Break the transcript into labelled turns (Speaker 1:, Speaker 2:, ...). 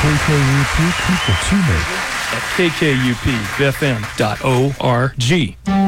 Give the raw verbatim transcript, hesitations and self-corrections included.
Speaker 1: K K U P keep the two maker.
Speaker 2: At k k u p f m dot org.